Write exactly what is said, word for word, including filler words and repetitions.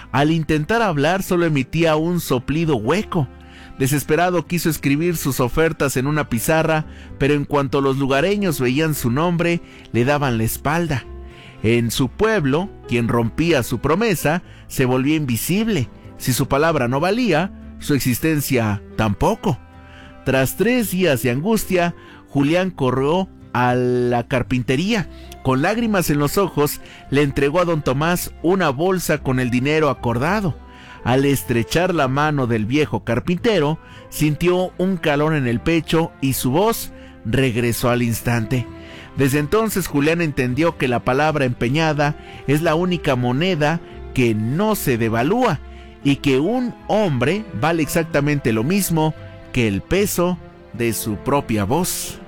Al intentar hablar solo emitía un soplido hueco. Desesperado quiso escribir sus ofertas en una pizarra, pero en cuanto los lugareños veían su nombre, le daban la espalda. En su pueblo, quien rompía su promesa, se volvía invisible. Si su palabra no valía, su existencia tampoco. Tras tres días de angustia, Julián corrió a la carpintería. Con lágrimas en los ojos, le entregó a don Tomás una bolsa con el dinero acordado. Al estrechar la mano del viejo carpintero, sintió un calor en el pecho y su voz regresó al instante. Desde entonces Julián entendió que la palabra empeñada es la única moneda que no se devalúa y que un hombre vale exactamente lo mismo que el peso de su propia voz.